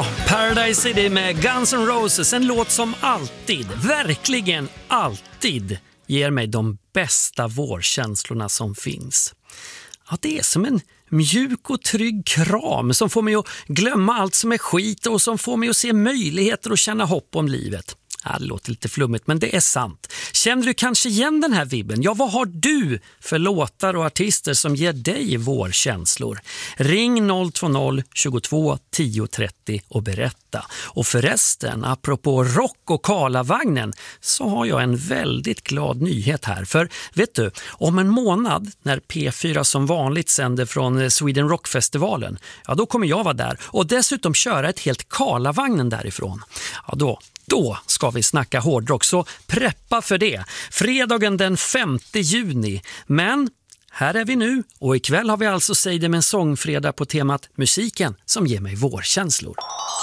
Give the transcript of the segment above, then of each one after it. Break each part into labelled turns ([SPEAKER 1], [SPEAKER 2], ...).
[SPEAKER 1] Ja, Paradise City med Guns N' Roses, en låt som alltid, verkligen alltid ger mig de bästa vårkänslorna som finns. Ja, det är som en mjuk och trygg kram som får mig att glömma allt som är skit och som får mig att se möjligheter och känna hopp om livet. Ja, det låter lite flummigt, men det är sant. Känner du kanske igen den här vibben? Ja, vad har du för låtar och artister som ger dig vårkänslor? Ring 020 22 10 30 och berätta. Och förresten, apropå rock och Karlavagnen, så har jag en väldigt glad nyhet här. För vet du, om en månad när P4 som vanligt sänder från Sweden Rock-festivalen, ja, då kommer jag vara där och dessutom köra ett helt Karlavagnen därifrån. Ja, då ska vi snacka hårdrock, så preppa för det. Fredagen den 5 juni. Men här är vi nu och ikväll har vi alltså Säg det med en sångfredag på temat musiken som ger mig vårkänslor.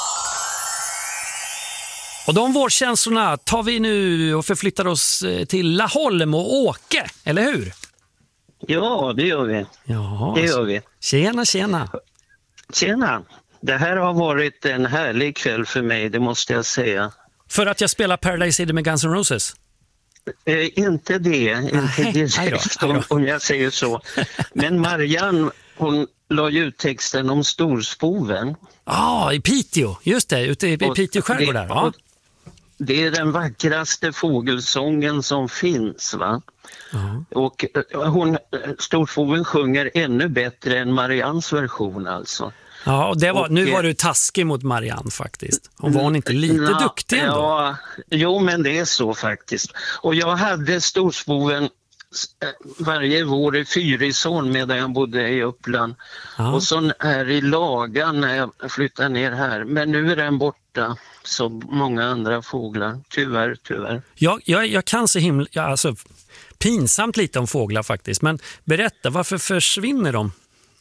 [SPEAKER 1] Och de vårkänslorna tar vi nu och förflyttar oss till Laholm och Åke, eller hur?
[SPEAKER 2] Ja, det gör vi.
[SPEAKER 1] Ja,
[SPEAKER 2] det gör vi.
[SPEAKER 1] Tjena.
[SPEAKER 2] Tjena. Det här har varit en härlig kväll för mig, det måste jag säga.
[SPEAKER 1] För att jag spelar Paradise City med Guns N' Roses?
[SPEAKER 2] Inte direkt om jag säger så. Men Marianne, hon la ut texten om storspoven.
[SPEAKER 1] Ja, i Piteå. Just det, ute i Piteå skärgård där. Ja.
[SPEAKER 2] Det är den vackraste fågelsången som finns, va? Och storspoven sjunger ännu bättre än Mariannes version alltså.
[SPEAKER 1] Ja, och nu var du taskig mot Marianne faktiskt. Hon var inte lite duktig ändå. Ja,
[SPEAKER 2] jo, men det är så faktiskt. Och jag hade storspoven varje vår i Fyrisån medan jag bodde i Uppland. Ja. Och så är i Lagan när jag flyttade ner här. Men nu är den borta som många andra fåglar. Tyvärr.
[SPEAKER 1] Jag kan så alltså pinsamt lite om fåglar faktiskt. Men berätta, varför försvinner de?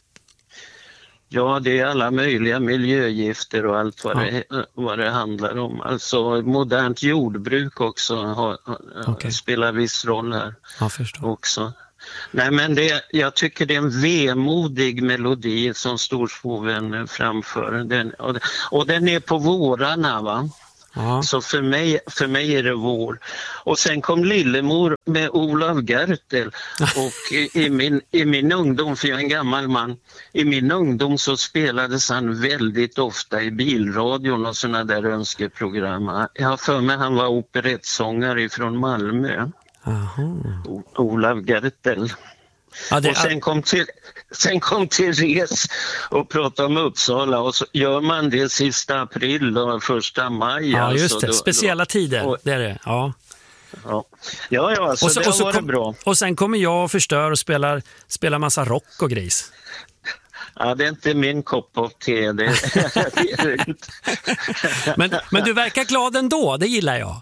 [SPEAKER 2] Ja, det är alla möjliga miljögifter och allt vad det handlar om. Alltså modernt jordbruk också spelar viss roll här också. Nej, men jag tycker det är en vemodig melodi som storspoven framför. Den är på vårarna, va? Ja. Så för mig är det vår. Och sen kom Lillemor med Olav Gertel. Och i min ungdom, för jag är en gammal man, i min ungdom så spelades han väldigt ofta i bilradion och såna där önskeprogram. Jag har för mig han var operettsångare från Malmö. Olav Gertel. Ja, och sen kom Therese och pratade om Uppsala och så gör man det sista april och 1 maj.
[SPEAKER 1] Ja, just det. Speciella tider, det är det. Ja,
[SPEAKER 2] så det har varit bra.
[SPEAKER 1] Och sen kommer jag och förstör och spelar massa rock och gris.
[SPEAKER 2] Ja, det är inte min kopp av te. Det är inte.
[SPEAKER 1] Men du verkar glad ändå, det gillar jag.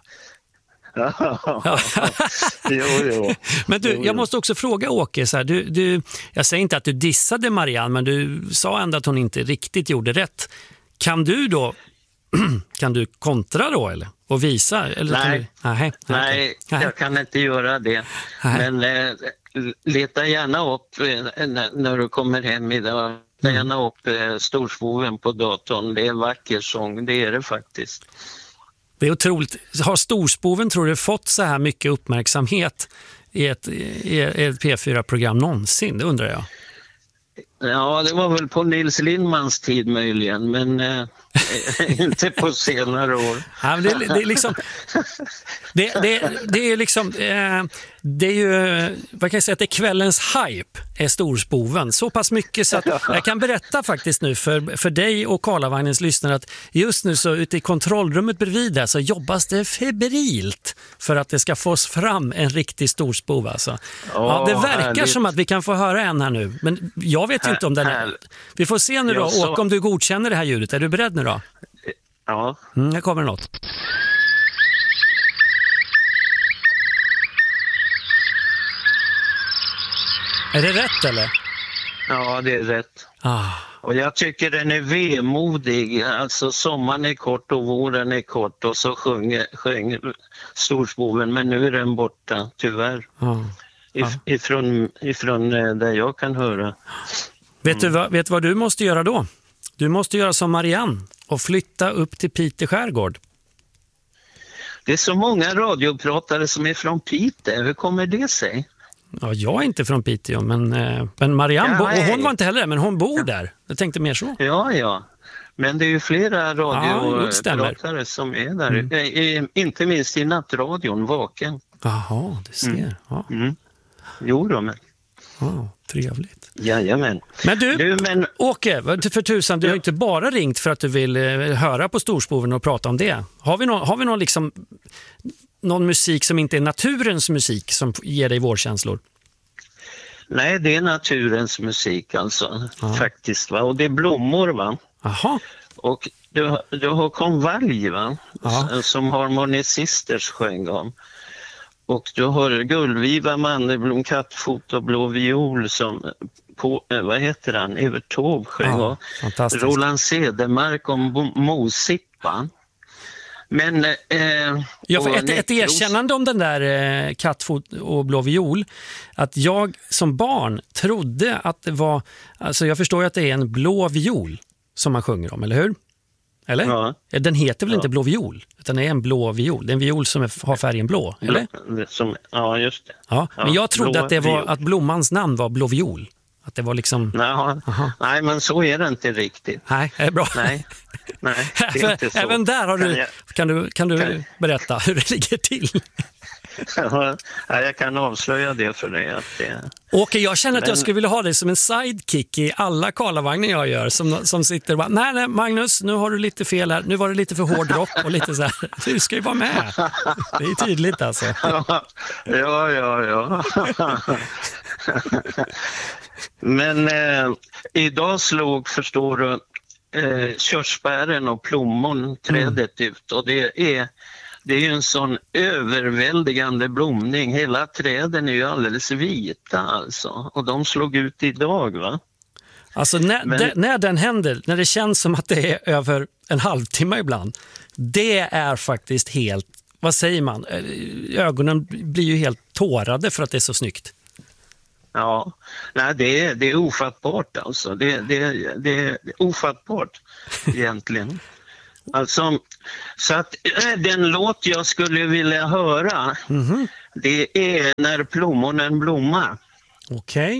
[SPEAKER 2] Jo.
[SPEAKER 1] Men du, jag måste också fråga Åke så här, jag säger inte att du dissade Marianne, men du sa ändå att hon inte riktigt gjorde rätt. Kan du kontra då eller och visa eller
[SPEAKER 2] Nej, jag kan inte göra det. Men leta gärna upp när du kommer hem idag. Leta gärna upp storspoven på datorn. Det är en vacker sång, det är det faktiskt.
[SPEAKER 1] Det är otroligt. Har storspoven, tror du, fått så här mycket uppmärksamhet i ett P4-program någonsin? Det undrar jag.
[SPEAKER 2] Ja, det var väl på Nils Lindmans tid möjligen, men inte på senare år.
[SPEAKER 1] Ja, det är liksom... Det är liksom... Det är ju... Vad kan jag säga? Att det är kvällens hype är storspoven. Så pass mycket så att jag kan berätta faktiskt nu för dig och Karlavagnens lyssnare att just nu så ute i kontrollrummet bredvid där så jobbas det febrilt för att det ska fås fram en riktig storspov alltså. Det verkar härligt. Som att vi kan få höra en här nu. Men jag vet ju inte om den är... Vi får se nu då, Åke, om du godkänner det här ljudet. Är du beredd nu då?
[SPEAKER 2] Ja.
[SPEAKER 1] Här kommer något. Är det rätt eller?
[SPEAKER 2] Ja, det är rätt. Och jag tycker den är vemodig. Alltså sommaren är kort och våren är kort och så sjöng storspoven, men nu är den borta, tyvärr. Ifrån där jag kan höra.
[SPEAKER 1] Vet du vad du måste göra då? Du måste göra som Marianne att flytta upp till Piteå skärgård?
[SPEAKER 2] Det är så många radiopratare som är från Piteå. Hur kommer det sig?
[SPEAKER 1] Ja, jag är inte från Piteå, men Marianne, och hon var inte heller, men hon bor där. Jag tänkte mer så.
[SPEAKER 2] Ja. Men det är ju flera radiopratare som är där. Inte minst i nattradion, Vaken.
[SPEAKER 1] Jaha, du ser. Ja.
[SPEAKER 2] Jo då, men...
[SPEAKER 1] Trevligt.
[SPEAKER 2] Jajamän.
[SPEAKER 1] Men du Åke, för tusan, du har inte bara ringt för att du vill höra på Storspoven och prata om det. Har vi någon liksom någon musik som inte är naturens musik som ger dig vårkänslor?
[SPEAKER 2] Nej, det är naturens musik alltså, faktiskt. Va? Och det är blommor, va?
[SPEAKER 1] Aha.
[SPEAKER 2] Och du har konvalj, va? Som harmonicisters sjöng om. Och du har gullviva, mandelblom, kattfot och blå viol som på, vad heter han? Evert Taube sjöng. Roland Cedermark om Mosippa. Men
[SPEAKER 1] ett erkännande om den där kattfot och blå viol, att jag som barn trodde att det var, alltså jag förstår ju att det är en blå viol som man sjunger om, eller hur? Eller? Ja. Den heter väl inte blå viol, utan det är en blå viol. Det är en viol som har färgen blå, eller?
[SPEAKER 2] Ja, just det.
[SPEAKER 1] Ja, men jag trodde att det var att blommans namn var blå viol. Att det var liksom...
[SPEAKER 2] Nej, men så är det inte riktigt.
[SPEAKER 1] Nej, det är bra.
[SPEAKER 2] Nej, det är inte så.
[SPEAKER 1] Även där har kan du berätta hur det ligger till?
[SPEAKER 2] Ja, jag kan avslöja det för dig.
[SPEAKER 1] Okej, jag känner att jag skulle vilja ha dig som en sidekick i alla Karlavagnen jag gör. Som sitter och bara, nej Magnus, nu har du lite fel här. Nu var det lite för hård rock och lite så här. Du ska ju vara med. Det är tydligt alltså.
[SPEAKER 2] Ja. Men idag slog, förstår du, körsbären och plommon-trädet ut. Och det är ju en sån överväldigande blomning. Hela träden är ju alldeles vita alltså. Och de slog ut idag, va?
[SPEAKER 1] Alltså när den händer, när det känns som att det är över en halvtimme ibland. Det är faktiskt helt, vad säger man? Ögonen blir ju helt tårade för att det är så snyggt.
[SPEAKER 2] Ja, nej, det är ofattbart alltså. Det är ofattbart egentligen. Alltså, så att den låt jag skulle vilja höra, det är När plommonen blommar.
[SPEAKER 1] Okej.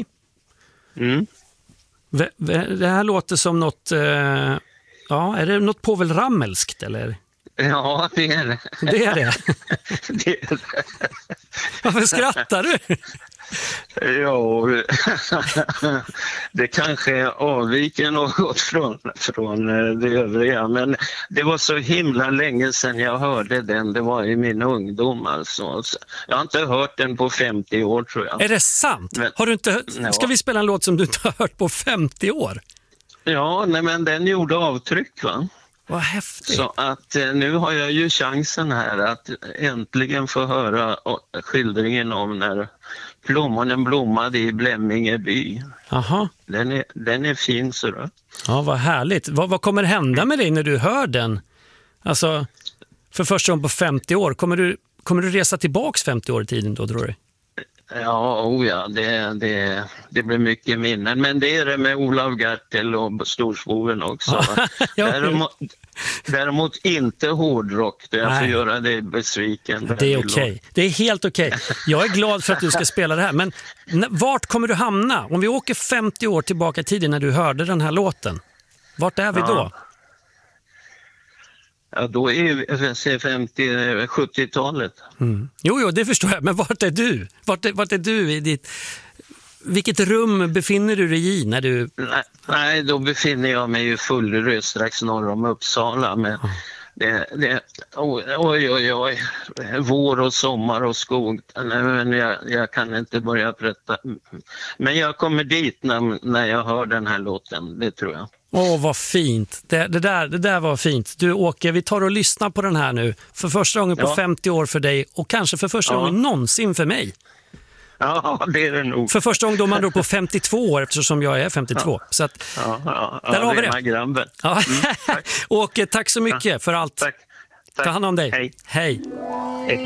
[SPEAKER 1] Det här låter som något, är det något Povel Ramelskt eller?
[SPEAKER 2] Ja, det är det.
[SPEAKER 1] Det är det?
[SPEAKER 2] Det är det.
[SPEAKER 1] Varför skrattar du?
[SPEAKER 2] Ja, det kanske avviker något från det övriga, men det var så himla länge sedan jag hörde den. Det var i min ungdom alltså. Jag har inte hört den på 50 år, tror jag.
[SPEAKER 1] Är det sant? Men, har du inte, ska vi spela en låt som du inte har hört på 50 år?
[SPEAKER 2] Ja, nej, men den gjorde avtryck, va?
[SPEAKER 1] Vad häftigt.
[SPEAKER 2] Så att nu har jag ju chansen här att äntligen få höra skildringen om när plommonen blommade i Blämmingeby.
[SPEAKER 1] Aha.
[SPEAKER 2] Den är fin, så då.
[SPEAKER 1] Ja, vad härligt. Vad kommer hända med dig när du hör den? Alltså, för första gången på 50 år. Kommer du resa tillbaks 50 år i tiden då, tror du?
[SPEAKER 2] Ja, det blir mycket minnen. Men det är det med Olav Gertel och Storspoven också. Däremot inte hårdrock. Jag får göra det besviken.
[SPEAKER 1] Det är okej. Det är helt okej. Jag är glad för att du ska spela det här. Men vart kommer du hamna? Om vi åker 50 år tillbaka i tiden när du hörde den här låten. Vart är vi då?
[SPEAKER 2] Ja, då är vi 50-70-talet.
[SPEAKER 1] Jo, det förstår jag. Men vart är du? Vart är du i ditt... Vilket rum befinner du dig i när du...
[SPEAKER 2] Nej, då befinner jag mig i Fullerö, strax norr om Uppsala. Men oj. Vår och sommar och skog. Nej, men jag kan inte börja berätta. Men jag kommer dit när jag hör den här låten, det tror jag.
[SPEAKER 1] Vad fint. Det där var fint. Du Åke, vi tar och lyssnar på den här nu. För första gången på 50 år för dig och kanske för första gången någonsin för mig.
[SPEAKER 2] Ja, det är det nog.
[SPEAKER 1] För första gången då man då på 52 år eftersom jag är 52. Så att, där har vi det. Ja. Åke, tack så mycket för allt.
[SPEAKER 2] Tack.
[SPEAKER 1] Ta hand om dig.
[SPEAKER 2] Hej.
[SPEAKER 1] Hej.